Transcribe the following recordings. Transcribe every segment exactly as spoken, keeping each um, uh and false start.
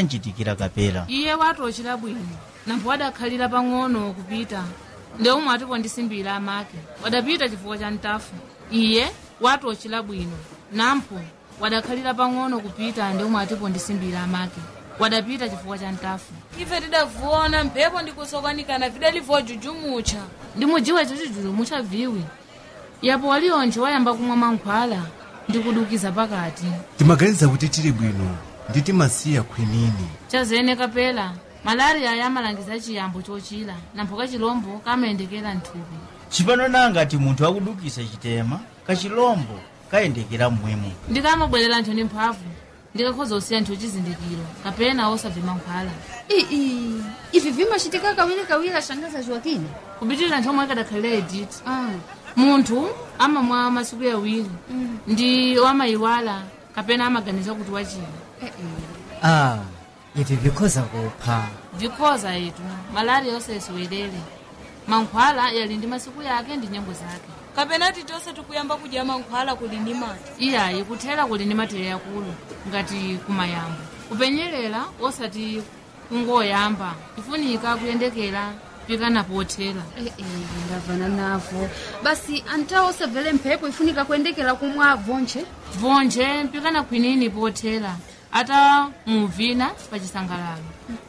anchitikira kapela. Iye watochera bwino nampo wadakhalira pang'ono kupita nde umwe atipo ndisimbira amake wadapita chifukwa cha ntafu. Iye watochera bwino nampo wadakhalira pang'ono kupita nde umwe atipo ndisimbira amake wadapita chifukwa cha ntafu. Ife tidavuona mphepo ndikusokanikana vidalivo jujumucha ndimujiwa chichijujumucha viwi yapo walionje wayamba kumwa mankhwala ndikudukiza pakati. Timaganiza kuti tili bwino ndi timasiya khwinini. Chazene kapela malaria yamalangiza chiyambo chochira nampo kachilombo kamayendekera nthupi. Chipano nangati munthu akudukisa chitema kachilombo kayendekera mmwemo. Ndikamabwerera nthu ndi mphamvu ndikakhoza usiya nthu chizindikiro kapena osavima mankhwala. ii ivi vimachitika kawiri kawiri ashangaza Joaquina kupitirira nthu omwe akadakhalira Edith. ah. Munthu amamwa masiku awiri mm. ndi wamayiwala kapena amaganiza kuti wachira. eh, eh. ah ivi vikhoza kupha. Vikhoza itu malaria yonse isiwelele mankhwala yali ndi masiku yake ndi nyengo zake. kapena titonse tikuyamba kudya mankhwala kuli ndi mati. Iyayi kuthera kuli ndi matere yakulu ngati kumayambo kupenyerera osati kungoyamba ifunika kuyendekera pikana pothera. eh, eh, ndavana navo basi antawo osavele mphepo ifunika kuyendekera kumwa vonche vonje mpikana khwinini pothera ata muvina pachisangalalo.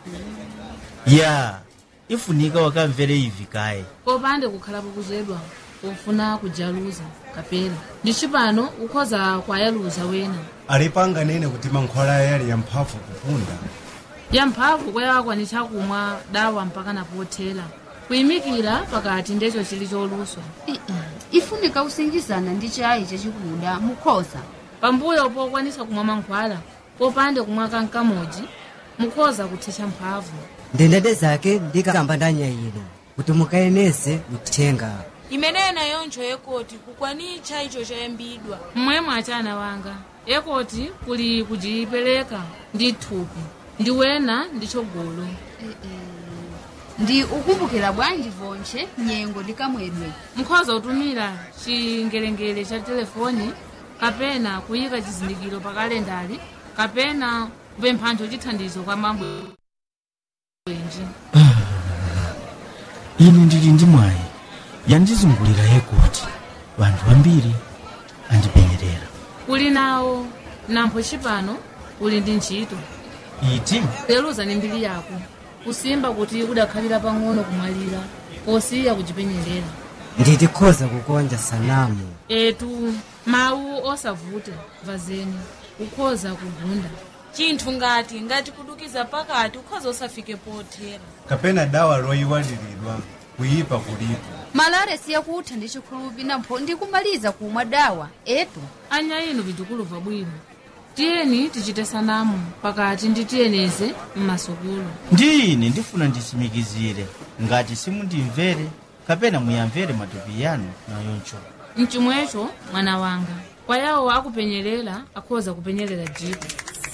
Ya ifunika wakamvere ivi kaye popande kukhalapo kuzedwa pofuna kujaluza kapela ndi chipano ukhoza kwayaluza wena. Alipanga nene kuti mankhwala yali yamphamvu kupunda. Yamphamvu kwayakwanitsa kumwa dawa mpaka napothera kuyimikira pakati ndecho chili choluswa. ii ifunika usingizana ndi chayi chachikuda mukhoza Pambuyo pokwanisa kumwa mankhwala popande kumwa kankamodzi mukhoza kuthetsa mphamvu. ndendete zake ndikamba ndanyayiro kuti mukayenese uthenga. Imeneyo nayonjo ekoti kukwanicha icho chayambidwa. Mmwemwe achana wanga ekoti kuli kujipereka ndi thupi ndi wena ndi chogolo. eh, eh. ndi ukumbukira bwanji vonche nyengo ndikamwedwe Mukhoza utumira chingelengele cha telefoni kapena kuyika chizindikiro pa kalendali kapena kupempha ntho chithandizo kwa mambo enji. ine ndili ndi mwayi yandizungulira yekuti vanthu vambiri andipenyerera. Kuli nawo nampo chipano uli ndi ntchito Iti leluza ni mbiri yako kusimba kuti udakhalira pang'ono kumwalira posiya kuchipenyerera. nditikhoza kukonja sanamu. Etu mawu osavuta vazeni ukhoza kugunda. Chinthu ngati ngati kudukiza pakati ukhoza osafike pothera. Kapena dawa loyiwaliridwa kuyipa kulipo. malaria siyakutha ndi chikhulupi nampo ndikumaliza kumwa dawa etu Anya inu vitukuluva bwino tiyeni tichite sanamu pakati nditiyeneze mmasukulu. ndi ine ndifuna ndisimikizire ngati simundimvere kapena muyamvere matupi yanu nayoncho. Mchimwecho mwana wanga kwa yawo akupenyerera akhoza kupenyerera jiko.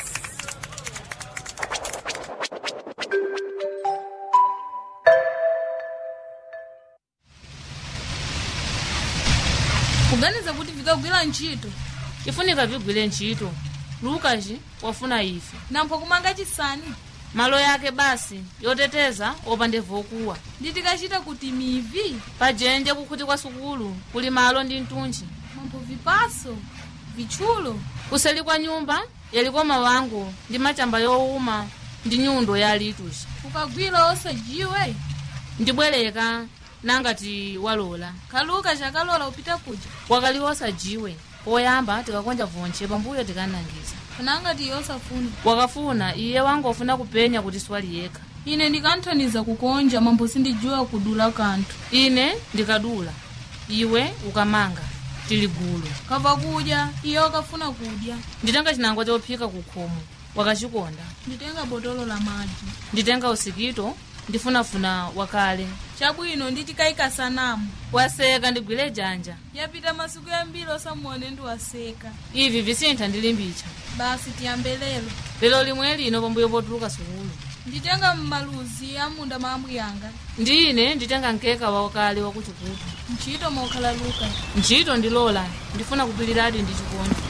Kuganiza kuti vikagwira ntchito Ifunika vigwire ntchito Lukaji wafuna ife nampo kumanga chisani malo yake basi yoteteza opande vokuwa nditikachita kuti mivi pajenje kukhuti kwa sukulu kuli malo ndi mtunji mampo vipaso vichulo kuseli kwa nyumba yaliko mawango ndi machamba youma ndi nyundo ya litushi ukagwira osajiwe ndibwereka nangati walola kaluka chakalola upita kuja wakali osajiwe poyamba tikakonja vonche pambuyo tikanangiza panangati osafuna wakafuna iye wangofuna kupenya kuti swali yekha. ine ndikanthaniza kukonja mambo sindijuwa kudula kanthu Ine ndikadula iwe ukamanga tiligulu kava kudya iye wakafuna kudya nditenga chinangwa chophika kukhomo wakachikonda nditenga botolo la madzi nditenga usikito ndifunafuna wakale chabwino nditikayika sanamu waseka ndigwire janja yapita masiku yambiri osamuone ndi waseka ivi visintha ndilimbicha basi tiyambe lero lero limwe lino pambuyo potuluka sukulu nditenga mmaluzi amunda mambu yanga ndi ine nditenga nkeka wakale wakuchikutu ntchito mokhala Luka ntchito ndilola ndifuna kupiliradi ndi chikondi